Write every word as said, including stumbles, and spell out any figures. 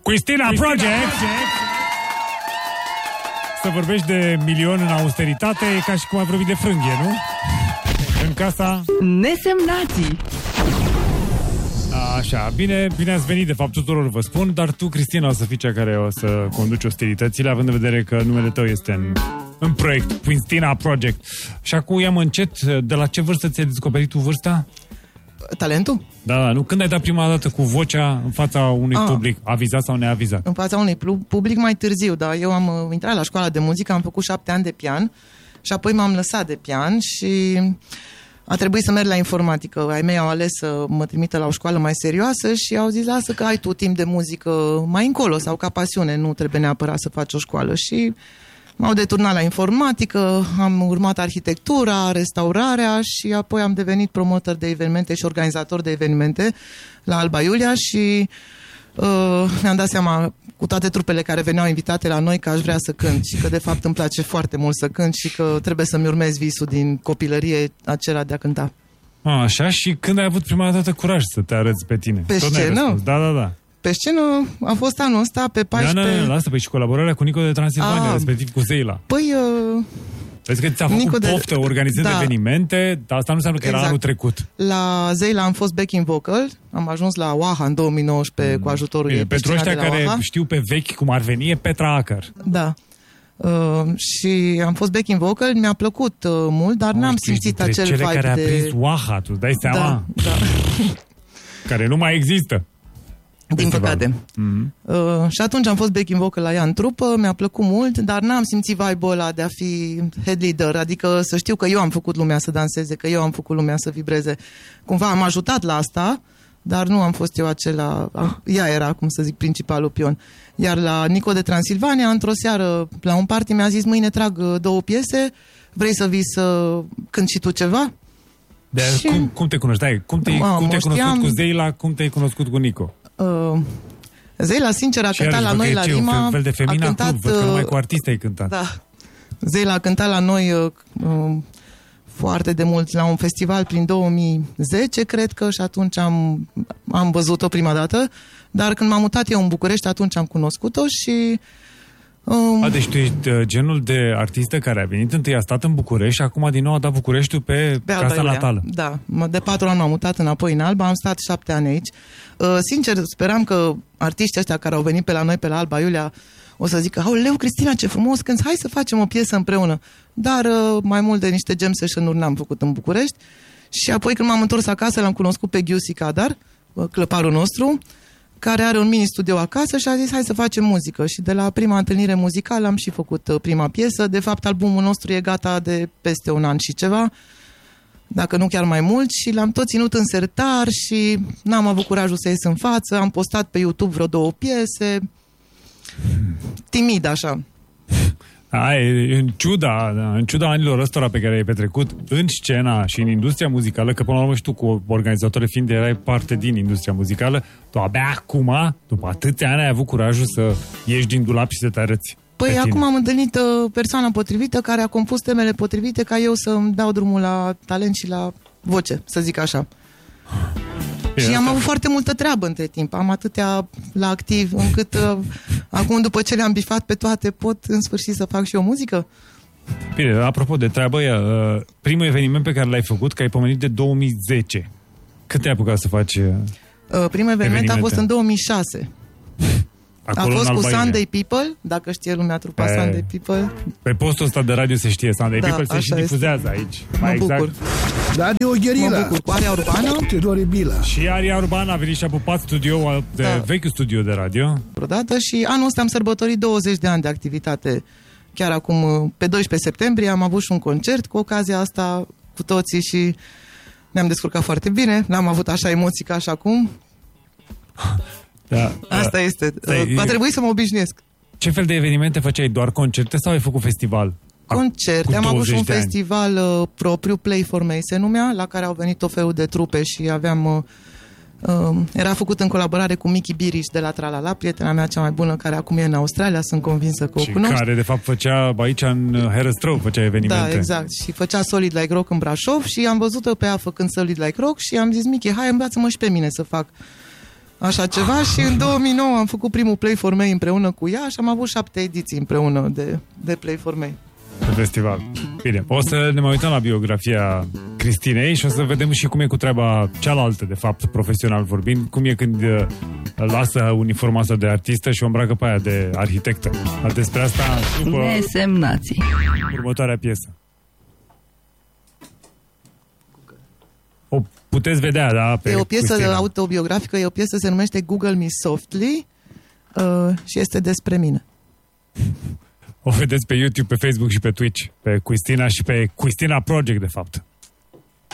Cristina Project! Să vorbești de milion în austeritate e ca și cum ai vorbit de frânghie, nu? În casa... Nesemnații. Așa, bine, bine ați venit, de fapt, tuturor vă spun, dar tu, Cristina, o să fii cea care o să conduci ostilitățile, având în vedere că numele tău este în, în proiect, Cristina Project. Și acum ia-mă încet, de la ce vârstă ți-ai descoperit tu vârsta? Talentul? Da, da, nu? Când ai dat prima dată cu vocea în fața unui ah. public, avizat sau neavizat? În fața unui public mai târziu, dar eu am intrat la școala de muzică, am făcut șapte ani de pian și apoi m-am lăsat de pian și a trebuit să merg la informatică. Ai mei au ales să mă trimită la o școală mai serioasă și au zis, lasă că ai tu timp de muzică mai încolo sau ca pasiune, nu trebuie neapărat să faci o școală. Și m-au deturnat la informatică, am urmat arhitectura, restaurarea și apoi am devenit promotor de evenimente și organizator de evenimente la Alba Iulia și uh, mi-am dat seama cu toate trupele care veneau invitate la noi că aș vrea să cânt și că de fapt îmi place foarte mult să cânt și că trebuie să-mi urmez visul din copilărie acela de a cânta. A, așa, și când ai avut prima dată curaj să te arăți pe tine? Pe scenă? Da, da, da. Pe scenă a fost anul ăsta, pe paisprezece... Da, da, lasă, păi și colaborarea cu Nico de Transilvania, a, respectiv cu Zeila. Păi... Uh... Vezi că ți-a făcut de... poftă organizând da. evenimente, dar asta nu înseamnă că exact. era anul trecut. La Zeila am fost backing vocal, am ajuns la Oaha în două mii nouăsprezece mm. cu ajutorul ei. Pentru ăștia care Oaha. știu pe vechi cum ar veni, e Petra Acar. Da. Uh, și am fost backing vocal, mi-a plăcut uh, mult, dar oh, n-am simțit acel vibe de... cele care a prins Oaha, tu dai seama? Da, da. Care nu mai există. Din păcate. Mm-hmm. Uh, și atunci am fost backing vocal la ea în trupă, mi-a plăcut mult, dar n-am simțit vibe-ul ăla de a fi head leader, adică să știu că eu am făcut lumea să danseze, că eu am făcut lumea să vibreze. Cumva am ajutat la asta, dar nu am fost eu acela, ea era, cum să zic, principalul pion. Iar la Nico de Transilvania, într-o seară, la un party, mi-a zis, mâine trag două piese, vrei să vii să cânti și tu ceva? De și... cum, cum te cunoști? Dai, cum te-ai, cum te-ai cunoscut cu Zeila, cum te-ai cunoscut cu Nico? Uh, Zeila, sincer, a și cântat la noi la Rima. Un fel de femina cântat, club, văd că numai cu artiste ai cântat. Da. Zeila a cântat la noi uh, uh, foarte de mult, la un festival prin două mii zece, cred că, și atunci am, am văzut-o prima dată, dar când m-am mutat eu în București, atunci am cunoscut-o și... Um, a, deci tu ești uh, genul de artistă care a venit întâi, a stat în București și acum din nou a dat Bucureștiul pe, pe casa natală. Da, de patru ani m-am mutat înapoi în Alba, am stat șapte ani aici. Uh, sincer, speram că artiștii ăștia care au venit pe la noi, pe la Alba Iulia, o să zică, aoleu, Cristina, ce frumos cânti, hai să facem o piesă împreună. Dar uh, mai mult de niște jam session-uri n-am făcut în București. Și apoi când m-am întors acasă, l-am cunoscut pe Giusi Cadar, uh, clăparul nostru, care are un mini-studio acasă și a zis, hai să facem muzică. Și de la prima întâlnire muzicală am și făcut uh, prima piesă. De fapt, albumul nostru e gata de peste un an și ceva, dacă nu chiar mai mult, și l-am tot ținut în sertar și n-am avut curajul să ies în față. Am postat pe YouTube vreo două piese. Timid, așa. Ai, în ciuda, în ciuda anilor ăstora pe care ai petrecut în scena și în industria muzicală, că până la urmă și tu cu organizatorii fiind erai parte din industria muzicală, tu abia acum, după atâția ani, ai avut curajul să ieși din dulap și să te arăți. Păi acum am întâlnit uh, persoana potrivită care a compus temele potrivite ca eu să-mi dau drumul la talent și la voce, să zic așa. E și asta... am avut foarte multă treabă între timp. Am atâtea la activ încât uh, acum, după ce le-am bifat pe toate, pot în sfârșit să fac și o muzică. Bine, apropo de treabă, uh, primul eveniment pe care l-ai făcut, că ai pomenit de două mii zece. Cât te-ai apucat să faci uh, uh, primul eveniment a fost în două mii șase. Acolo a fost cu Sunday People, dacă știe lumea trupa pe, Sunday People. Pe postul ăsta de radio se știe Sunday da, People, se și difuzează este. Aici. Mă mai bucur. Exact. Radio Gherila. Mă bucur. Cu Aria Urbană. Și Aria Urbană a venit și a pupat studio, de da. vechiul studio de radio. Odată și anul ăsta am sărbătorit douăzeci de ani de activitate. Chiar acum, pe doisprezece septembrie, am avut și un concert cu ocazia asta cu toții și ne-am descurcat foarte bine. N-am avut așa emoții ca și acum. Da, asta da. este. Stai, va trebui să mă obișnuiesc. Ce fel de evenimente făceai? Doar concerte sau ai făcut festival? Concerte. Am avut și un festival uh, propriu, Play for May se numea, la care au venit tot felul de trupe și aveam... Uh, uh, era făcut în colaborare cu Mickey Biriș de la Tralala, prietena mea cea mai bună, care acum e în Australia, sunt convinsă că și o cunoști. Care de fapt făcea aici în Herăstrău, făcea evenimente. Da, exact. Și făcea Solid Like Rock în Brașov și am văzut-o pe ea făcând Solid Like Rock și am zis, Mickey, hai, învață-mă și pe mine să fac așa ceva și în două mii nouă am făcut primul Play for Me împreună cu ea și am avut șapte ediții împreună de, de Play for Me. Pe festival. Bine, o să ne mai uităm la biografia Cristinei și o să vedem și cum e cu treaba cealaltă, de fapt, profesional vorbind, cum e când uh, lasă uniforma asta de artistă și o îmbracă pe aia de arhitectă. Despre asta după Nesemnații. următoarea piesă. O puteți vedea, da? Pe e o piesă Cristina. autobiografică, e o piesă, se numește Google Me Softly uh, și este despre mine. O vedeți pe YouTube, pe Facebook și pe Twitch, pe Cristina și pe Cristina Project, de fapt.